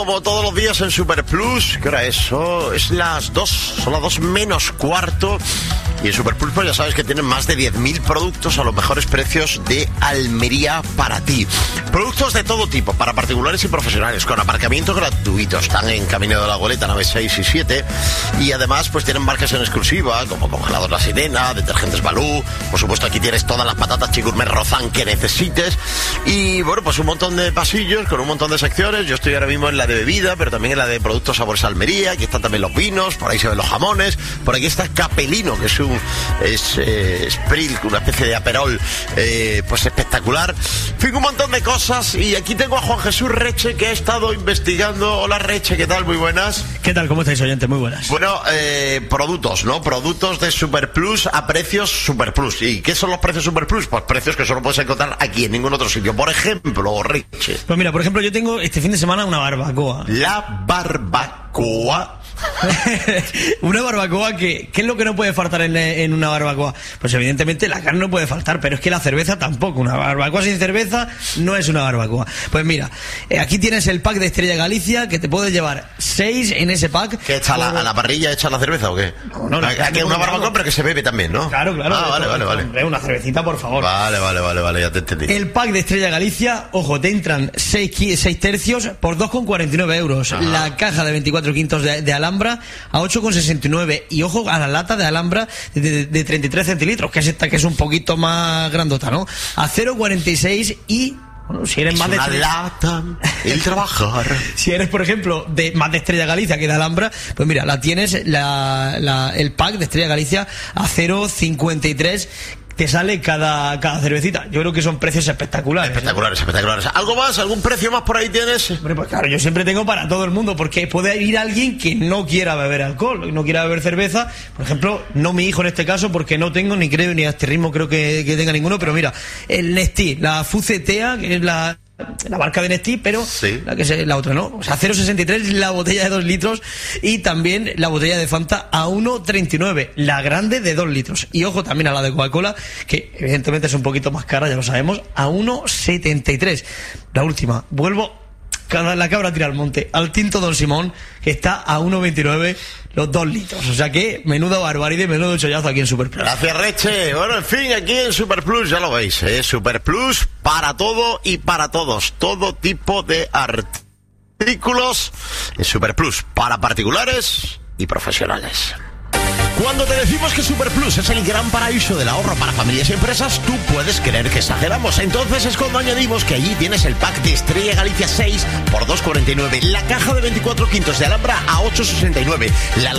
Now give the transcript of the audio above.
Como todos los días en Super Plus, ¿qué hora es? Es las 2, son las 2 menos cuarto. Y en Super Plus, pues ya sabes que tienen más de 10.000 productos a los mejores precios de Almería para ti. Productos de todo tipo, para particulares y profesionales, con aparcamientos gratuitos. Están en Camino de la Goleta, naves 6 y 7. Y además, pues tienen marcas en exclusiva, como Congelados La Sirena, Detergentes Balú. Por supuesto, aquí tienes todas las patatas Chigourmet Rozán que necesites. Y bueno, pues un montón de pasillos con un montón de secciones. Yo estoy ahora mismo en la de bebida, pero también en la de productos sabores Almería. Aquí están también los vinos, por ahí se ven los jamones. Por aquí está Capelino, que es Spril, una especie de aperol pues espectacular. En fin, un montón de cosas. Y aquí tengo a Juan Jesús Reche, que ha estado investigando. Hola Reche, ¿qué tal? Muy buenas. ¿Qué tal? ¿Cómo estáis, oyentes? Muy buenas. Bueno, productos, ¿no? Productos de Super Plus a precios Super Plus. ¿Y qué son los precios Super Plus? Pues precios que solo puedes encontrar aquí en ningún otro sitio. Por ejemplo, Reche. Pues mira, por ejemplo, yo tengo este fin de semana una barbacoa. La barbacoa. Una barbacoa ¿qué es lo que no puede faltar en una barbacoa? Pues evidentemente la carne no puede faltar, pero es que la cerveza tampoco. Una barbacoa sin cerveza no es una barbacoa. Pues mira, aquí tienes el pack de Estrella Galicia, que te puedes llevar 6 en ese pack. ¿Qué echa a la parrilla echa la cerveza o qué? No, aquí es una barbacoa, pero que se bebe también, ¿no? Claro. Vale. Una cervecita, por favor. Vale, ya te entendí. El pack de Estrella Galicia, ojo, te entran 6 tercios por 2,49 euros. Ajá. La caja de 24 quintos de Alhambra a 8,69. Y ojo a la lata de Alhambra de 33 centilitros, que es esta, que es un poquito más grandota, ¿no? A 0,46. Y bueno, si eres es más de una lata el trabajar. Si eres, por ejemplo, más de Estrella Galicia que de Alhambra, pues mira, la tienes el pack de Estrella Galicia a 0,53. Te sale cada cervecita. Yo creo que son precios espectaculares. Espectaculares. ¿Algo más? ¿Algún precio más por ahí tienes? Hombre, pues claro, yo siempre tengo para todo el mundo, porque puede ir alguien que no quiera beber alcohol, no quiera beber cerveza. Por ejemplo, no mi hijo en este caso, porque no tengo ni asterrismo, creo que tenga ninguno. Pero mira, el Nestí, la Fucetea, que es la marca de Nestí, pero sí, la otra no. O sea, 0,63 la botella de 2 litros, y también la botella de Fanta a 1,39, la grande de 2 litros. Y ojo también a la de Coca-Cola, que evidentemente es un poquito más cara, ya lo sabemos, a 1,73. La última, la cabra tira al monte, al Tinto Don Simón, que está a 1,29 los 2 litros. O sea que menuda barbaridad, menudo chollazo aquí en Super Plus. Gracias, Reche. Bueno, en fin, aquí en Super Plus, ya lo veis, Super Plus para todo y para todos. Todo tipo de artículos en Super Plus para particulares y profesionales. Cuando te decimos que Super Plus es el gran paraíso del ahorro para familias y empresas, tú puedes creer que exageramos. Entonces es cuando añadimos que allí tienes el pack de Estrella Galicia 6 por 2,49, la caja de 24 quintos de Alhambra a 8,69, la